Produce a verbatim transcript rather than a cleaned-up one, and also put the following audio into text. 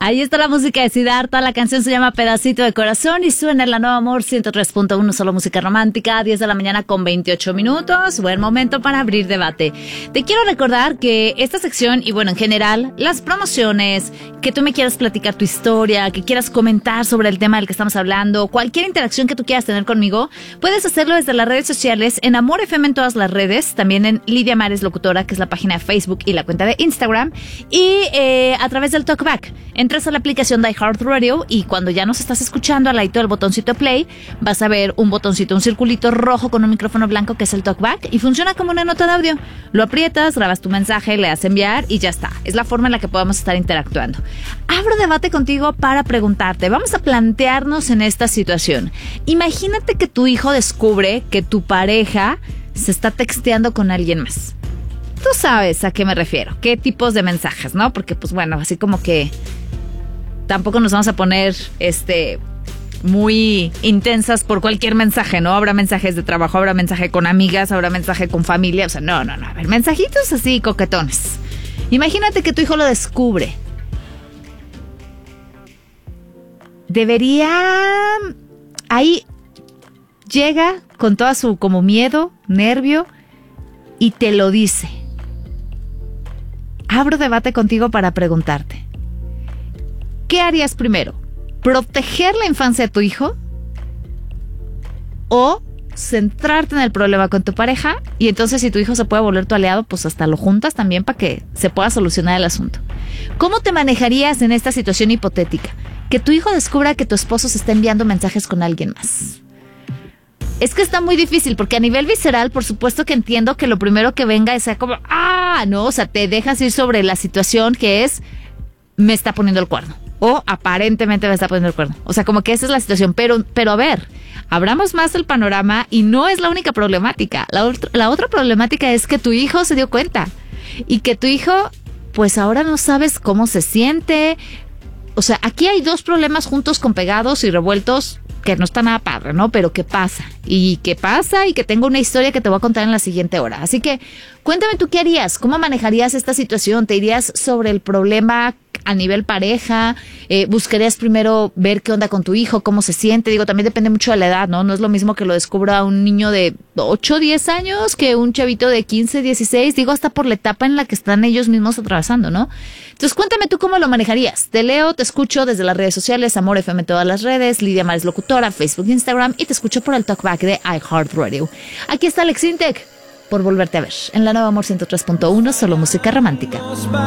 Ahí está la música de Siddhartha, la canción se llama Pedacito de Corazón y suena en la Nueva Amor ciento tres punto uno, solo música romántica, diez de la mañana con veintiocho minutos, buen momento para abrir debate. Te quiero recordar que esta sección, y bueno, en general, las promociones, que tú me quieras platicar tu historia, que quieras comentar sobre el tema del que estamos hablando, cualquier interacción que tú quieras tener conmigo, puedes hacerlo desde las redes sociales, en Amor F M en todas las redes, también en Lidia Mares Locutora, que es la página de Facebook y la cuenta de Instagram, y eh, a través del Talkback. Entras a la aplicación de iHeartRadio y cuando ya nos estás escuchando, al ladito del botoncito play, vas a ver un botoncito, un circulito rojo con un micrófono blanco que es el Talkback y funciona como una nota de audio. Lo aprietas, grabas tu mensaje, le das enviar y ya está. Es la forma en la que podemos estar interactuando. Abro debate contigo para preguntarte. Vamos a plantearnos en esta situación. Imagínate que tu hijo descubre que tu pareja se está texteando con alguien más. Tú sabes a qué me refiero, qué tipos de mensajes, ¿no? Porque pues bueno, así como que tampoco nos vamos a poner este muy intensas por cualquier mensaje, ¿no? Habrá mensajes de trabajo, habrá mensaje con amigas, habrá mensaje con familia, o sea, no, no, no, a ver, mensajitos así coquetones. Imagínate que tu hijo lo descubre. Debería... Ahí llega con toda su como miedo, nervio y te lo dice. Abro debate contigo para preguntarte. ¿Qué harías primero? ¿Proteger la infancia de tu hijo? ¿O centrarte en el problema con tu pareja? Y entonces si tu hijo se puede volver tu aliado, pues hasta lo juntas también para que se pueda solucionar el asunto. ¿Cómo te manejarías en esta situación hipotética? Que tu hijo descubra que tu esposo se está enviando mensajes con alguien más. Es que está muy difícil porque a nivel visceral, por supuesto que entiendo que lo primero que venga es como, ah, no, o sea, te dejas ir sobre la situación que es, me está poniendo el cuerno. O aparentemente me está poniendo el cuerno. O sea, como que esa es la situación. Pero, pero a ver, abramos más el panorama y no es la única problemática. La, otra, la otra problemática es que tu hijo se dio cuenta. Y que tu hijo, pues ahora no sabes cómo se siente. O sea, aquí hay dos problemas juntos con pegados y revueltos que no está nada padre, ¿no? Pero ¿qué pasa? ¿Y qué pasa? Y que tengo una historia que te voy a contar en la siguiente hora. Así que cuéntame tú qué harías, cómo manejarías esta situación. ¿Te irías sobre el problema a nivel pareja? Eh, ¿Buscarías primero ver qué onda con tu hijo, cómo se siente? Digo, también depende mucho de la edad, ¿no? No es lo mismo que lo descubra un niño de ocho, diez años que un chavito de quince, dieciséis. Digo, hasta por la etapa en la que están ellos mismos atravesando, ¿no? Entonces, cuéntame tú cómo lo manejarías. Te leo, te escucho desde las redes sociales, Amor F M en todas las redes, Lidia Mares Locutora, Facebook, Instagram, y te escucho por el Talkback de iHeartRadio. Aquí está Alex Intec por volverte a ver en la Nueva Amor ciento tres punto uno, solo música romántica.